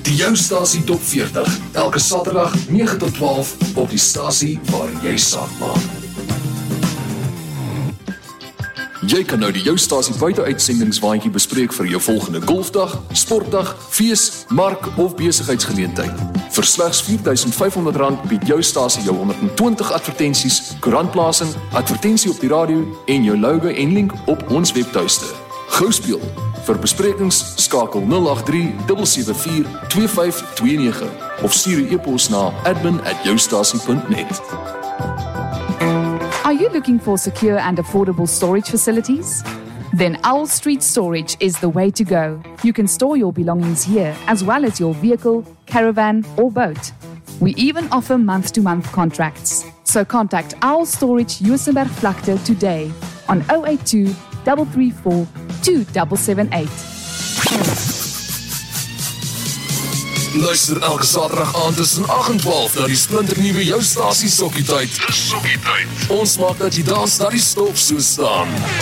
Die Jou Stasie Top 40, elke Saterdag 9 tot 12 op die stasie waar jy saak maak. Jy kan nou die Jou Stasie buiteuitsendings-waandjie bespreek vir jou volgende golfdag, sportdag, fees, mark of besigheidsgeleentheid. Vir slegs R4.500 bied Jou Stasie jou 120 advertensies, koerantplasing, advertensie op die radio en jou logo en link op ons webtuiste. Gou speel. Vir besprekings skakel 083 774 2529 of stuur 'n e-pos na admin@joustasie.net. Are you looking for secure and affordable storage facilities? Then Owl Street Storage is the way to go. You can store your belongings here as well as your vehicle, caravan or boat. We even offer month-to-month contracts. So contact Owl Storage Juisenberg Vlakte today on 082 334 2778. Luister elke Saterdag aand tussen 8 en 12 na die splinternuwe Jou Stasie Sokkietyd. Dis Sokkietyd. Ons maak dat jy dans dat die stof so staan.